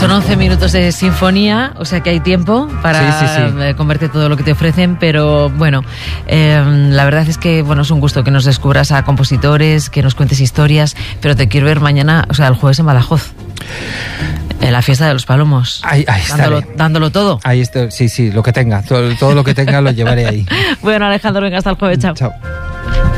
Son 11 minutos de sinfonía, o sea que hay tiempo para convertir todo lo que te ofrecen, pero bueno, la verdad es que bueno, es un gusto que nos descubras a compositores, que nos cuentes historias, pero te quiero ver mañana, o sea, el jueves en Badajoz. En la fiesta de los Palomos. Ahí dándolo todo. Ahí estoy, sí, lo que tenga. Todo lo que tenga lo llevaré ahí. Bueno, Alejandro, venga, hasta el jueves. Chao. Chao.